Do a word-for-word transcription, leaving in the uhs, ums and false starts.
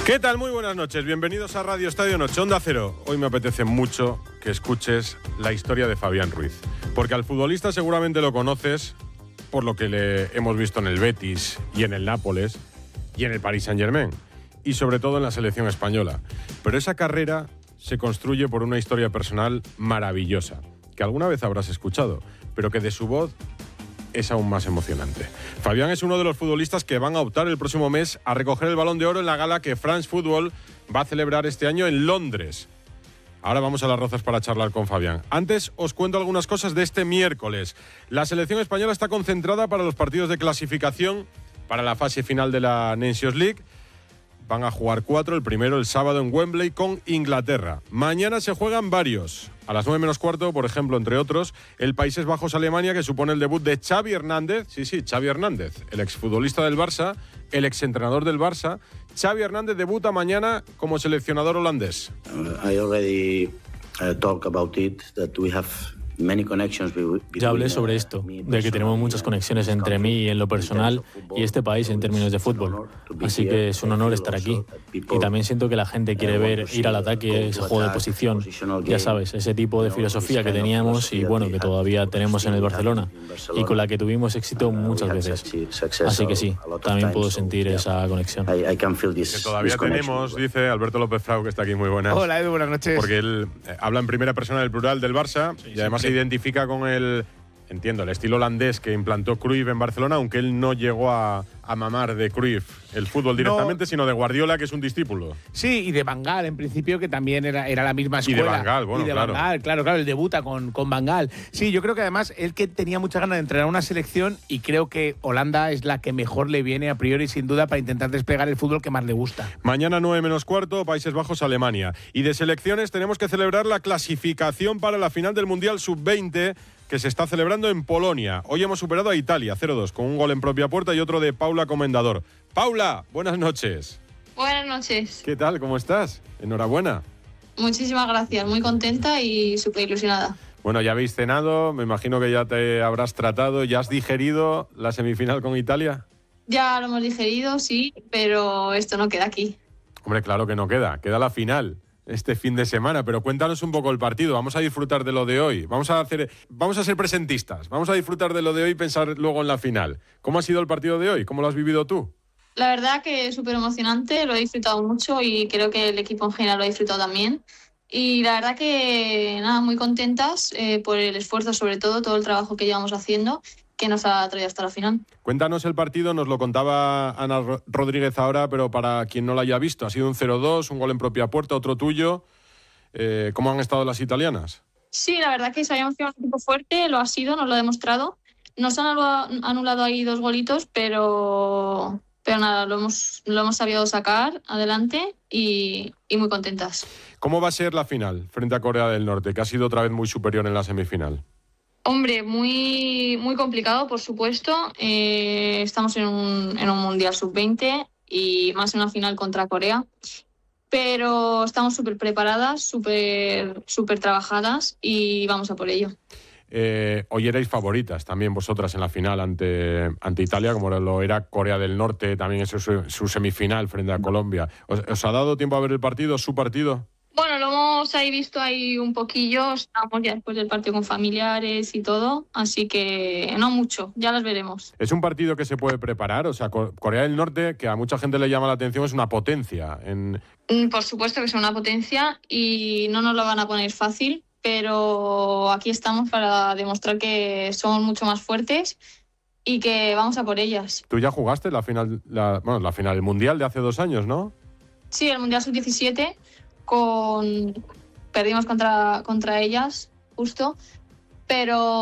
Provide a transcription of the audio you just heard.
¿Qué tal? Muy buenas noches. Bienvenidos a Radio Estadio Noche, Onda Cero. Hoy me apetece mucho que escuches la historia de Fabián Ruiz. Porque al futbolista seguramente lo conoces por lo que le hemos visto en el Betis y en el Nápoles y en el Paris Saint-Germain. Y sobre todo en la selección española. Pero esa carrera se construye por una historia personal maravillosa, que alguna vez habrás escuchado, pero que de su voz es aún más emocionante. Fabián es uno de los futbolistas que van a optar el próximo mes a recoger el Balón de Oro en la gala que France Football va a celebrar este año en Londres. Ahora vamos a Las Rozas para charlar con Fabián. Antes os cuento algunas cosas de este miércoles. La selección española está concentrada para los partidos de clasificación para la fase final de la Nations League. Van a jugar cuatro, el primero el sábado en Wembley con Inglaterra. Mañana se juegan varios. A las nueve menos cuarto, por ejemplo, entre otros, el Países Bajos-Alemania, que supone el debut de Xavi Hernández. Sí, sí, Xavi Hernández, el exfutbolista del Barça, el exentrenador del Barça. Xavi Hernández debuta mañana como seleccionador holandés. Uh, I already uh, talk about it, that we have many connections between, Ya hablé sobre esto, de que tenemos muchas conexiones entre mí y en lo personal y este país en términos de fútbol. Así que es un honor estar aquí. Y también siento que la gente quiere ver ir al ataque, ese juego de posición. Ya sabes, ese tipo de filosofía que teníamos y bueno, que todavía tenemos en el Barcelona y con la que tuvimos éxito muchas veces. Así que sí, también puedo sentir esa conexión. Que todavía tenemos, dice Alberto López Frau, que está aquí. Muy buenas. Hola Edu, buenas noches. Porque él eh, habla en primera persona del plural del Barça y además se identifica con el, entiendo, el estilo holandés que implantó Cruyff en Barcelona, aunque él no llegó a, a mamar de Cruyff el fútbol directamente, no, sino de Guardiola, que es un discípulo. Sí, y de Van Gaal, en principio, que también era, era la misma escuela. Y de Van Gaal, bueno, y de claro. Van Gaal, claro, claro, él debuta con, con Van Gaal. Sí, yo creo que además él que tenía mucha ganas de entrenar una selección y creo que Holanda es la que mejor le viene a priori, sin duda, para intentar desplegar el fútbol que más le gusta. Mañana nueve menos cuarto, Países Bajos-Alemania. Y de selecciones tenemos que celebrar la clasificación para la final del Mundial sub veinte, que se está celebrando en Polonia. Hoy hemos superado a Italia, cero dos, con un gol en propia puerta y otro de Paula Comendador. Paula, buenas noches. Buenas noches. ¿Qué tal? ¿Cómo estás? Enhorabuena. Muchísimas gracias, muy contenta y súper ilusionada. Bueno, ya habéis cenado, me imagino que ya te habrás tratado, ¿ya has digerido la semifinal con Italia? Ya lo hemos digerido, sí, pero esto no queda aquí. Hombre, claro que no queda, queda la final este fin de semana, pero cuéntanos un poco el partido, vamos a disfrutar de lo de hoy, vamos a hacer, vamos a ser presentistas, vamos a disfrutar de lo de hoy y pensar luego en la final. ¿Cómo ha sido el partido de hoy? ¿Cómo lo has vivido tú? La verdad que es súper emocionante, lo he disfrutado mucho y creo que el equipo en general lo ha disfrutado también. Y la verdad que nada, muy contentas eh, por el esfuerzo, sobre todo, todo el trabajo que llevamos haciendo, que nos ha traído hasta la final. Cuéntanos el partido, nos lo contaba Ana Rodríguez ahora, pero para quien no lo haya visto, ha sido un cero dos, un gol en propia puerta, otro tuyo. Eh, ¿Cómo han estado las italianas? Sí, la verdad que sabíamos que era un equipo fuerte, lo ha sido, nos lo ha demostrado. Nos han anulado ahí dos golitos, pero, pero nada, lo hemos, lo hemos sabido sacar adelante y, y muy contentas. ¿Cómo va a ser la final frente a Corea del Norte, que ha sido otra vez muy superior en la semifinal? Hombre, muy, muy complicado, por supuesto. Eh, estamos en un, en un Mundial sub veinte y más en una final contra Corea. Pero estamos súper preparadas, súper súper trabajadas y vamos a por ello. Eh, hoy erais favoritas también vosotras en la final ante, ante Italia, como lo era Corea del Norte, también en su, su semifinal frente a Colombia. ¿Os, ¿Os ha dado tiempo a ver el partido, su partido? Bueno, lo hemos ahí visto ahí un poquillo, estamos ya después del partido con familiares y todo, así que no mucho, ya las veremos. ¿Es un partido que se puede preparar? O sea, Corea del Norte, que a mucha gente le llama la atención, es una potencia. En... Por supuesto que es una potencia y no nos lo van a poner fácil, pero aquí estamos para demostrar que somos mucho más fuertes y que vamos a por ellas. Tú ya jugaste la final, la, bueno, la final, el Mundial de hace dos años, ¿no? Sí, el Mundial sub diecisiete. Con... Perdimos contra, contra ellas, justo, pero